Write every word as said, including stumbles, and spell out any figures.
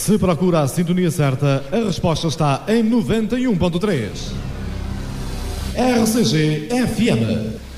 Se procura a sintonia certa, a resposta está em noventa e um ponto três. R C G F M.